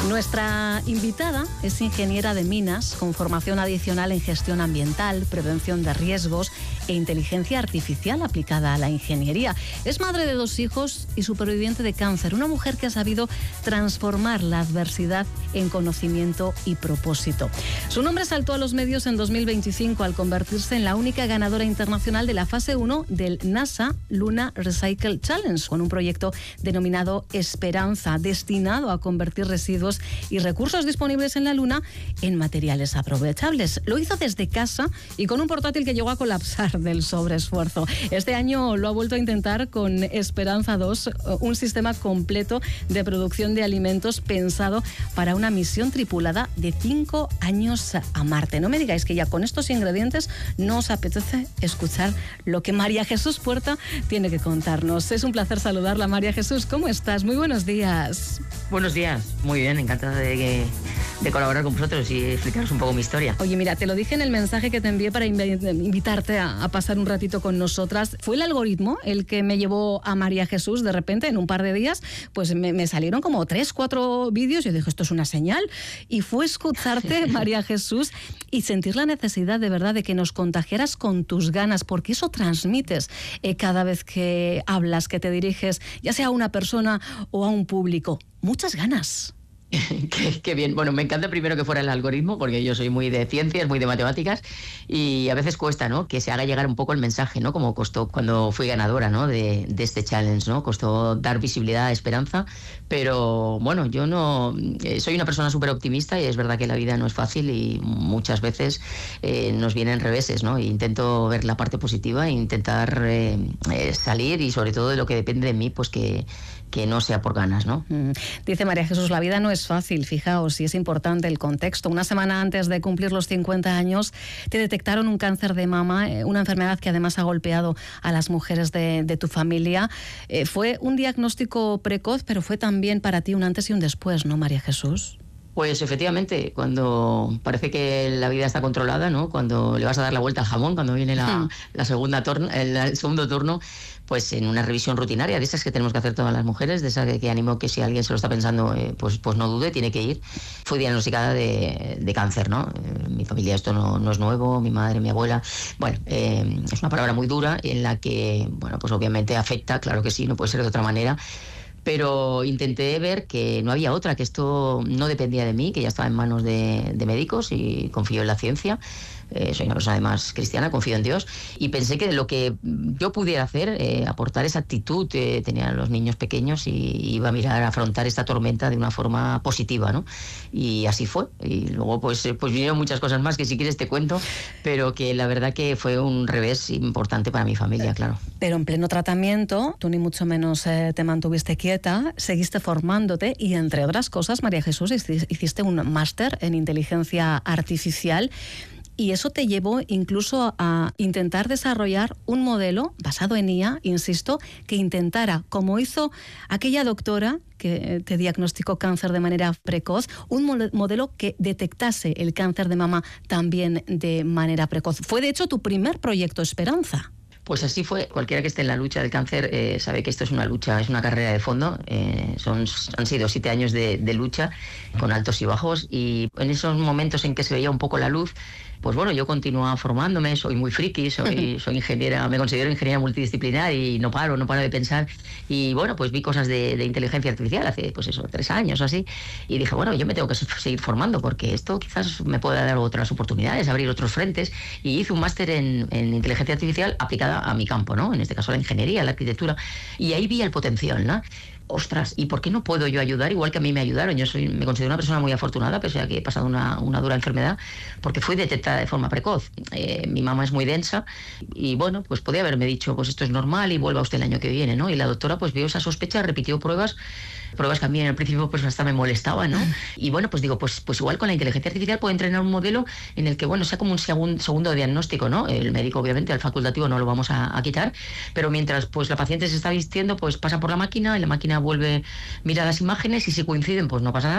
Nuestra invitada es ingeniera de minas con formación adicional en gestión ambiental, prevención de riesgos e inteligencia artificial aplicada a la ingeniería. Es madre de 2 hijos y superviviente de cáncer, una mujer que ha sabido transformar la adversidad en conocimiento y propósito. Su nombre saltó a los medios en 2025 al convertirse en la única ganadora internacional de la fase 1 del NASA Luna Recycle Challenge, con un proyecto denominado Esperanza, destinado a convertir residuos y recursos disponibles en la Luna en materiales aprovechables. Lo hizo desde casa y con un portátil que llegó a colapsar del sobreesfuerzo. Este año lo ha vuelto a intentar con Esperanza 2, un sistema completo de producción de alimentos pensado para una misión tripulada de 5 años a Marte. No me digáis que ya con estos ingredientes no os apetece escuchar lo que María Jesús Puerta tiene que contarnos. Es un placer saludarla, María Jesús. ¿Cómo estás? Muy buenos días. Buenos días, muy bien, encantada de colaborar con vosotros y explicaros un poco mi historia. Oye, mira, te lo dije en el mensaje que te envié para invitarte a pasar un ratito con nosotras. Fue el algoritmo el que me llevó a María Jesús. De repente, en un par de días, pues me salieron como 3, 4 vídeos. Yo dije, esto es una señal. Y fue escucharte, María Jesús, y sentir la necesidad de verdad de que nos contagiaras con tus ganas, porque eso transmites cada vez que hablas, que te diriges, ya sea a una persona o a un público. Muchas ganas. Qué bien. Bueno, me encanta primero que fuera el algoritmo, porque yo soy muy de ciencias, muy de matemáticas, y a veces cuesta, ¿no?, que se haga llegar un poco el mensaje, ¿no?, como costó cuando fui ganadora, ¿no?, de este challenge, ¿no? Costó dar visibilidad a Esperanza, pero bueno, yo no soy una persona súper optimista y es verdad que la vida no es fácil y muchas veces nos vienen reveses, ¿no? E intento ver la parte positiva e intentar salir, y sobre todo de lo que depende de mí, pues que no sea por ganas, ¿no? Dice María Jesús, la vida no es fácil, fijaos, y es importante el contexto. Una semana antes de cumplir los 50 años, te detectaron un cáncer de mama, una enfermedad que además ha golpeado a las mujeres de tu familia. Fue un diagnóstico precoz, pero fue también para ti un antes y un después, ¿no, María Jesús? Pues efectivamente, cuando parece que la vida está controlada, ¿no?, cuando le vas a dar la vuelta al jamón, cuando viene el segundo turno, pues en una revisión rutinaria de esas que tenemos que hacer todas las mujeres, de esas que animo que si alguien se lo está pensando, pues no dude, tiene que ir. Fui diagnosticada de cáncer, ¿no? Mi familia esto no es nuevo, mi madre, mi abuela. Bueno, es una palabra muy dura en la que, bueno, pues obviamente afecta, claro que sí, no puede ser de otra manera. Pero intenté ver que no había otra, que esto no dependía de mí, que ya estaba en manos de médicos, y confío en la ciencia. Soy una persona además cristiana, confío en Dios, y pensé que lo que yo pudiera hacer, aportar esa actitud, tenía los niños pequeños y iba a mirar a afrontar esta tormenta de una forma positiva, ¿no? Y así fue. Y luego pues vinieron muchas cosas más que si quieres te cuento, pero que la verdad que fue un revés importante para mi familia, claro. Pero en pleno tratamiento, tú ni mucho menos te mantuviste quieta, seguiste formándote y, entre otras cosas, María Jesús, hiciste un máster en inteligencia artificial. Y eso te llevó incluso a intentar desarrollar un modelo basado en IA, insisto, que intentara, como hizo aquella doctora que te diagnosticó cáncer de manera precoz, un modelo que detectase el cáncer de mama también de manera precoz. Fue, de hecho, tu primer proyecto Esperanza. Pues así fue. Cualquiera que esté en la lucha del cáncer sabe que esto es una lucha, es una carrera de fondo. Han sido 7 años de lucha con altos y bajos, y en esos momentos en que se veía un poco la luz, pues bueno, yo continuaba formándome, soy muy friki, soy ingeniera, me considero ingeniera multidisciplinar y no paro de pensar. Y bueno, pues vi cosas de inteligencia artificial hace, pues eso, 3 años o así, y dije, bueno, yo me tengo que seguir formando porque esto quizás me pueda dar otras oportunidades, abrir otros frentes, y hice un máster en inteligencia artificial aplicada a mi campo, ¿no? En este caso la ingeniería, la arquitectura, y ahí vi el potencial, ¿no? Ostras, ¿y por qué no puedo yo ayudar igual que a mí me ayudaron? Yo me considero una persona muy afortunada, pese a que he pasado una dura enfermedad, porque fui detectada de forma precoz. Mi mamá es muy densa y bueno, pues podía haberme dicho, pues esto es normal y vuelva usted el año que viene, ¿no? Y la doctora pues vio esa sospecha, repitió pruebas que a mí en el principio pues hasta me molestaban, ¿no? Y bueno, pues digo, pues igual con la inteligencia artificial puedo entrenar un modelo en el que, bueno, sea como un segundo diagnóstico, ¿no? El médico, obviamente, al facultativo no lo vamos a quitar, pero mientras pues la paciente se está vistiendo, pues pasa por la máquina y la máquina vuelve, mira las imágenes y si coinciden, pues no pasa nada.